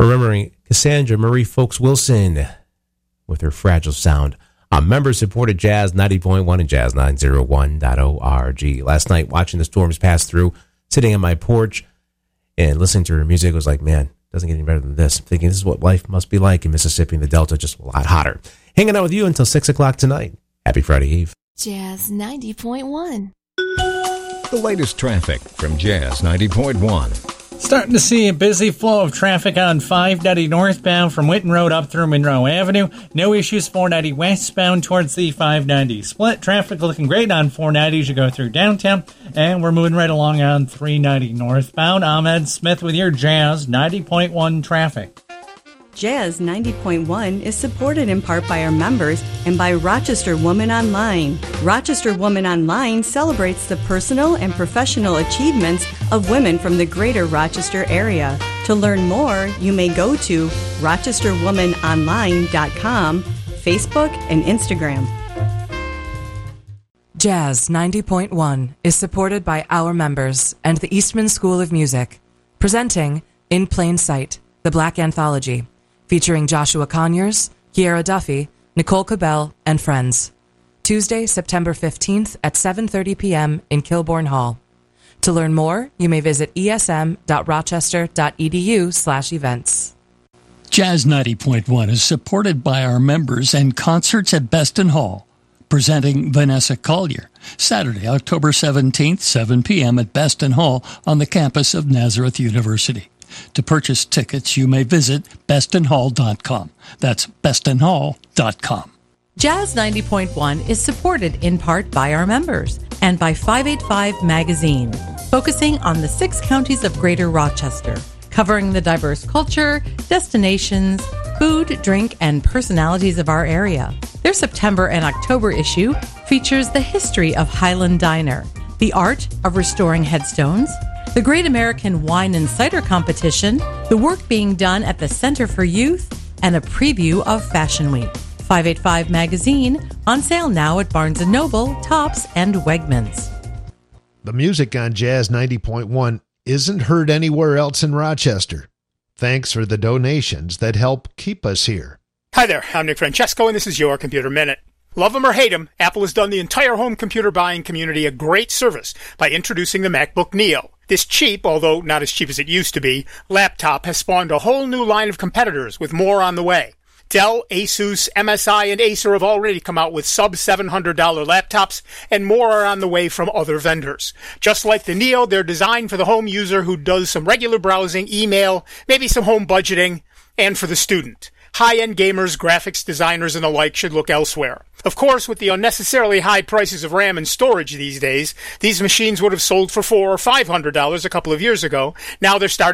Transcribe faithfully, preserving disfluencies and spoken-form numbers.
Remembering Cassandra Marie Folks Wilson with her Fragile Sound on member-supported Jazz ninety point one and Jazz nine oh one dot org. Last night, watching the storms pass through, sitting on my porch and listening to her music, was like, man, doesn't get any better than this. I'm thinking this is what life must be like in Mississippi and the Delta, just a lot hotter. Hanging out with you until six o'clock tonight. Happy Friday Eve. Jazz ninety point one. The latest traffic from Jazz ninety point one. Starting to see a busy flow of traffic on five ninety northbound from Whitten Road up through Monroe Avenue. No issues four ninety westbound towards the five ninety split. Traffic looking great on four ninety as you go through downtown. And we're moving right along on three ninety northbound. Ahmed Smith with your Jazz ninety point one traffic. Jazz ninety point one is supported in part by our members and by Rochester Woman Online. Rochester Woman Online celebrates the personal and professional achievements of women from the greater Rochester area. To learn more, you may go to rochester woman online dot com, Facebook, and Instagram. Jazz ninety point one is supported by our members and the Eastman School of Music, presenting In Plain Sight, the Black Anthology, featuring Joshua Conyers, Kiera Duffy, Nicole Cabell, and friends. Tuesday, September fifteenth at seven thirty p.m. in Kilbourne Hall. To learn more, you may visit e s m dot rochester dot e d u slash events. Jazz ninety point one is supported by our members and concerts at Beston Hall, presenting Vanessa Collier, Saturday, October seventeenth, seven p.m. at Beston Hall on the campus of Nazareth University. To purchase tickets, you may visit beston hall dot com. That's beston hall dot com. Jazz ninety point one is supported in part by our members and by five eighty-five Magazine, focusing on the six counties of Greater Rochester, covering the diverse culture, destinations, food, drink, and personalities of our area. Their September and October issue features the history of Highland Diner, the art of restoring headstones, the Great American Wine and Cider Competition, the work being done at the Center for Youth, and a preview of Fashion Week. five eighty-five Magazine, on sale now at Barnes and Noble, Tops, and Wegmans. The music on Jazz ninety point one isn't heard anywhere else in Rochester. Thanks for the donations that help keep us here. Hi there, I'm Nick Francesco, and this is your Computer Minute. Love 'em or hate 'em, Apple has done the entire home computer buying community a great service by introducing the MacBook Neo. This cheap, although not as cheap as it used to be, laptop has spawned a whole new line of competitors with more on the way. Dell, Asus, M S I, and Acer have already come out with sub seven hundred dollars laptops, and more are on the way from other vendors. Just like the Neo, they're designed for the home user who does some regular browsing, email, maybe some home budgeting, and for the student. High-end gamers, graphics designers, and the like should look elsewhere. Of course, with the unnecessarily high prices of RAM and storage these days, these machines would have sold for four hundred dollars or five hundred dollars a couple of years ago. Now they're starting